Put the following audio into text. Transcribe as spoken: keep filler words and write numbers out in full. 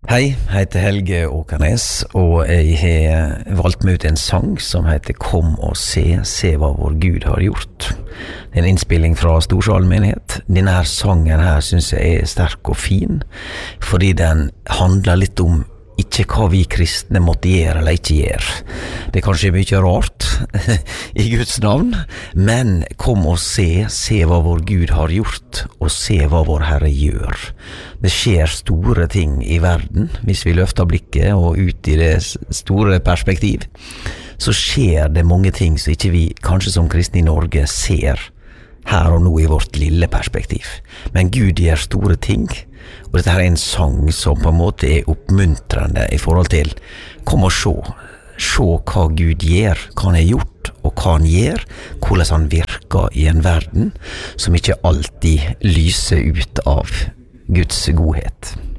Hei, jeg heter Helge Åkernes, og jeg har valgt meg ut en sang som heter Kom og se, se hva vår Gud har gjort. Det er en innspilling fra Storsalen menighet. Denne her sangen her synes jeg er sterk og fin, fordi den handler litt om ikke hva vi kristne måtte gjøre eller ikke gjøre. Det er kanskje mye rart i Guds navn, men kom og se, se hva vår Gud har gjort, og se hva vår Herre gjør. Det skjer store ting i verden, hvis vi løfter blikket og ut i det store perspektiv, så skjer det mange ting som ikke vi, kanskje som kristne i Norge, ser her og nå i vårt lille perspektiv. Men Gud gjør store ting, og dette her er en sang som på en måte er oppmuntrende i forhold til kom og se, se hva Gud gjør, hva han har gjort og hva han gjør, hvordan han virker i en verden som ikke alltid lyser ut av Guds godhet.